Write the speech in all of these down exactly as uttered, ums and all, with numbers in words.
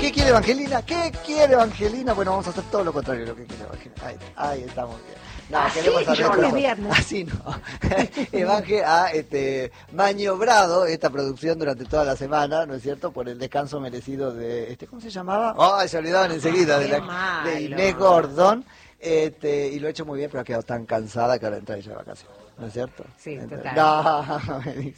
¿Qué quiere Evangelina? ¿Qué quiere Evangelina? Bueno, vamos a hacer todo lo contrario de lo que quiere Evangelina. Ahí, ahí estamos bien. No, así queremos saber no, todo. es viernes. Así no. Evangel ha este, maniobrado esta producción durante toda la semana, ¿no es cierto? Por el descanso merecido de, este, ¿cómo se llamaba? ¡Oh, se olvidaban enseguida! De, la, de Inés Gordon. Este, y lo ha hecho muy bien, pero ha quedado tan cansada que ahora entra ella de vacaciones, ¿no es cierto? Sí, Entra, total. No, me dice.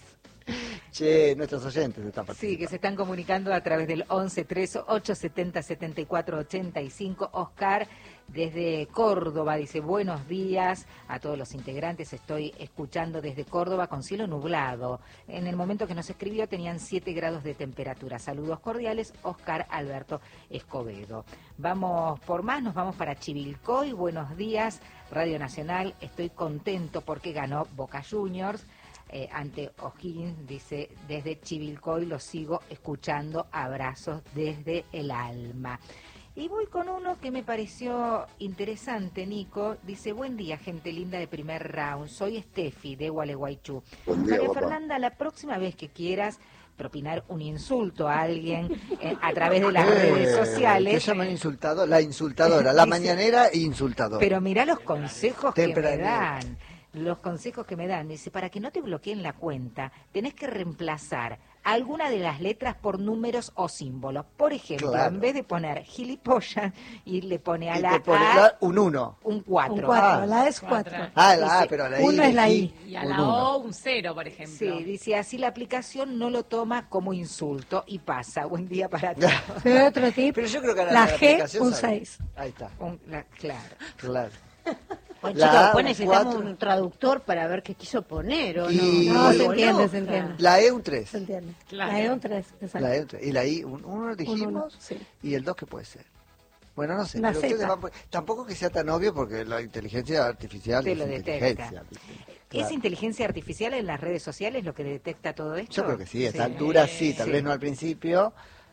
Che, nuestros oyentes están participando. Sí, que se están comunicando a través del once tres ocho setenta setenta y cuatro ochenta y cinco. Oscar, desde Córdoba, dice, buenos días a todos los integrantes. Estoy escuchando desde Córdoba con cielo nublado. En el momento que nos escribió tenían siete grados de temperatura. Saludos cordiales, Oscar Alberto Escobedo. Vamos por más, nos vamos para Chivilcoy. Buenos días, Radio Nacional. Estoy contento porque ganó Boca Juniors. Eh, ante O'Higgins, dice, desde Chivilcoy lo sigo escuchando, abrazos desde el alma. Y voy con uno que me pareció interesante, Nico. Dice, buen día, gente linda de primer round. Soy Steffi, de Gualeguaychú. María Fernanda, la próxima vez que quieras propinar un insulto a alguien eh, a través de las eh, redes sociales. ¿Qué llaman insultado? La insultadora, la dice, mañanera insultadora. Pero mirá los consejos que me Tempranero. dan. Los consejos que me dan, dice, para que no te bloqueen la cuenta, tenés que reemplazar alguna de las letras por números o símbolos. Por ejemplo, claro. En vez de poner gilipollas, y le pone a y la te pone A un uno. Un cuatro. Un cuatro, Ah. la es cuatro. Ah, la A, pero la I. Uno es la I. Y a la O un cero, por ejemplo. Sí, dice, así la aplicación no lo toma como insulto y pasa. Buen día para todos. Pero otro tip, Pero yo creo que la, la G, aplicación un sabe. seis. Ahí está. Un- la- claro. Claro. Bueno, La chicos, A, después un necesitamos cuatro. un traductor para ver qué quiso poner, ¿o Y- no? No, Me se vuelvo entiende, loca. se entiende. La E un tres. Se entiende. Claro. La E un tres. exacto. La E un tres. Y la I, un uno dijimos. Un uno, sí. Y el dos, ¿qué puede ser? Bueno, no sé. La Pero Z. ustedes van por- tampoco que sea tan obvio porque la inteligencia artificial Te es lo detecta. inteligencia. ¿viste? Claro. ¿Es inteligencia artificial en las redes sociales lo que detecta todo esto? Yo creo que sí, a esta Sí. altura sí, tal Sí. vez no al principio,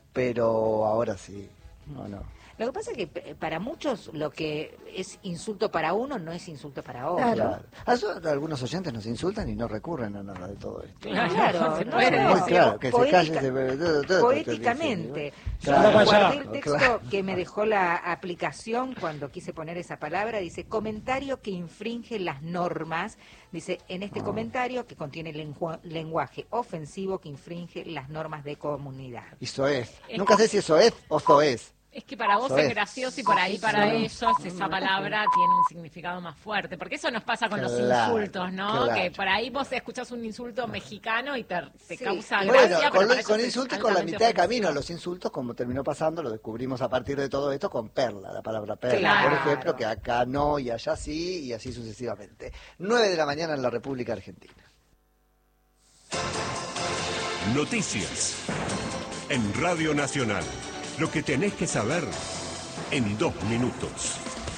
pero ahora sí. No, no. Lo que pasa es que p- para muchos lo que es insulto para uno no es insulto para otro. Claro. A eso algunos oyentes nos insultan y no recurren a nada de todo esto. Claro, se no, puede no, Muy decir. claro, que se poética- calle, se... todo, todo, poéticamente. Yo Claro, guardé el texto claro. que me dejó la aplicación cuando quise poner esa palabra. Dice, comentario que infringe las normas. Dice, en este Ah. comentario que contiene lengua- lenguaje ofensivo que infringe las normas de comunidad. Y soez. Es Nunca sé si es soez o soez. Es que para vos Eso es es. gracioso y por ahí para Sí. ellos esa palabra tiene un significado más fuerte. Porque eso nos pasa con los Claro, insultos, ¿no? claro. Que por ahí vos escuchás un insulto mexicano y te, te Sí. causa Bueno, gracia. pero con, para lo- ellos con es insultos con la altamente mitad de camino. ofensivo. Los insultos, como terminó pasando, lo descubrimos a partir de todo esto con perla, la palabra perla. Claro. Por ejemplo, que acá no y allá sí y así sucesivamente. nueve de la mañana en la República Argentina. Noticias. En Radio Nacional. Lo que tenés que saber en dos minutos.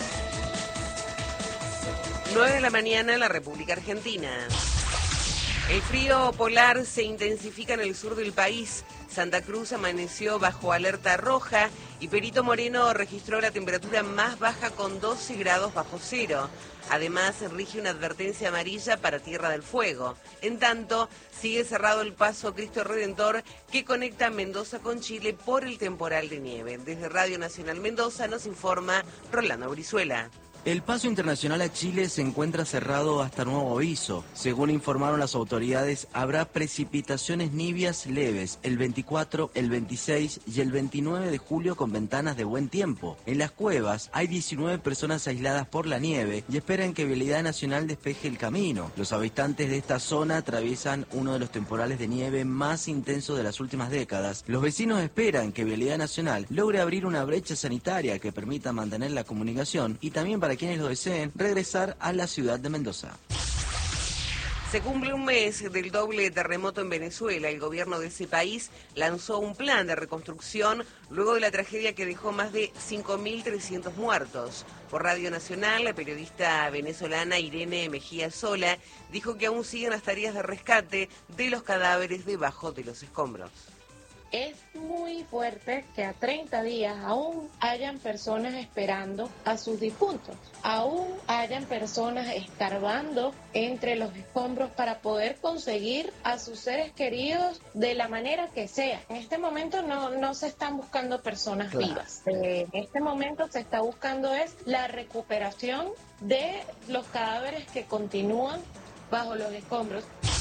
nueve de la mañana en la República Argentina. El frío polar se intensifica en el sur del país. Santa Cruz amaneció bajo alerta roja y Perito Moreno registró la temperatura más baja con doce grados bajo cero. Además, rige una advertencia amarilla para Tierra del Fuego. En tanto, sigue cerrado el paso Cristo Redentor que conecta Mendoza con Chile por el temporal de nieve. Desde Radio Nacional Mendoza nos informa Rolando Brizuela. El paso internacional a Chile se encuentra cerrado hasta nuevo aviso. Según informaron las autoridades, habrá precipitaciones nivias leves el veinticuatro, el veintiséis y el veintinueve de julio con ventanas de buen tiempo. En las cuevas hay diecinueve personas aisladas por la nieve y esperan que Vialidad Nacional despeje el camino. Los habitantes de esta zona atraviesan uno de los temporales de nieve más intensos de las últimas décadas. Los vecinos esperan que Vialidad Nacional logre abrir una brecha sanitaria que permita mantener la comunicación y también para quienes lo deseen regresar a la ciudad de Mendoza. Se cumple un mes del doble terremoto en Venezuela. El gobierno de ese país lanzó un plan de reconstrucción luego de la tragedia que dejó más de cinco mil trescientos muertos. Por Radio Nacional, la periodista venezolana Irene Mejía Sola dijo que aún siguen las tareas de rescate de los cadáveres debajo de los escombros. Es muy fuerte que a treinta días aún hayan personas esperando a sus difuntos, aún hayan personas escarbando entre los escombros para poder conseguir a sus seres queridos de la manera que sea. En este momento no, no se están buscando personas Claro. vivas. Eh, en este momento se está buscando es la recuperación de los cadáveres que continúan bajo los escombros.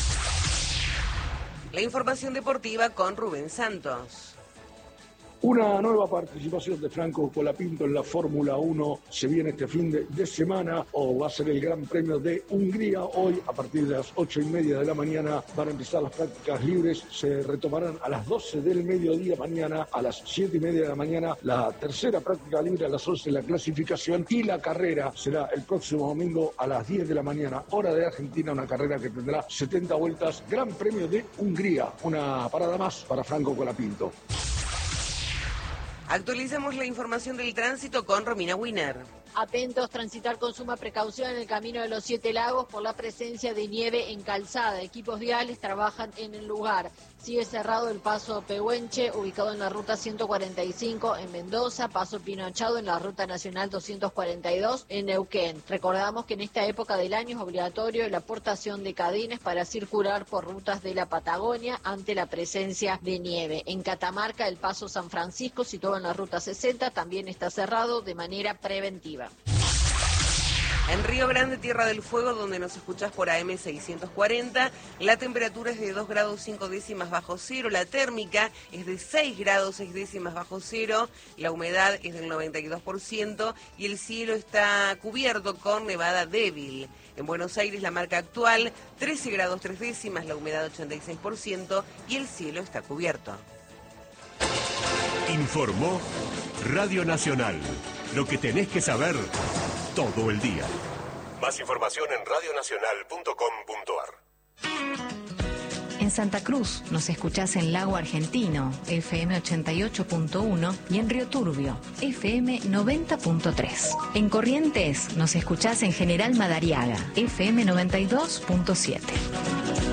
La información deportiva con Rubén Santos. Una nueva participación de Franco Colapinto en la Fórmula uno se viene este fin de, de semana, o va a ser el Gran Premio de Hungría. Hoy, a partir de las ocho y media de la mañana, van a empezar las prácticas libres. Se retomarán a las doce del mediodía mañana, a las siete y media de la mañana, la tercera práctica libre, a las once la clasificación, y la carrera será el próximo domingo a las diez de la mañana, hora de Argentina, una carrera que tendrá setenta vueltas. Gran Premio de Hungría, una parada más para Franco Colapinto. Actualizamos la información del tránsito con Romina Wiener. Atentos, transitar con suma precaución en el camino de los Siete Lagos por la presencia de nieve en calzada. Equipos viales trabajan en el lugar. Sigue cerrado el paso Pehuenche, ubicado en la ruta ciento cuarenta y cinco en Mendoza, paso Pinochado en la ruta nacional doscientos cuarenta y dos en Neuquén. Recordamos que en esta época del año es obligatorio la aportación de cadenas para circular por rutas de la Patagonia ante la presencia de nieve. En Catamarca, el paso San Francisco, situado en la ruta sesenta, también está cerrado de manera preventiva. En Río Grande, Tierra del Fuego, donde nos escuchás por A M seiscientos cuarenta, la temperatura es de dos grados cinco décimas bajo cero, la térmica es de seis grados seis décimas bajo cero, la humedad es del noventa y dos por ciento y el cielo está cubierto con nevada débil. En Buenos Aires, la marca actual, trece grados tres décimas, la humedad ochenta y seis por ciento y el cielo está cubierto. Informó Radio Nacional. Lo que tenés que saber todo el día. Más información en radionacional punto com punto ar. En Santa Cruz nos escuchás en Lago Argentino, F M ochenta y ocho punto uno, y en Río Turbio, F M noventa punto tres. En Corrientes nos escuchás en General Madariaga, F M noventa y dos punto siete.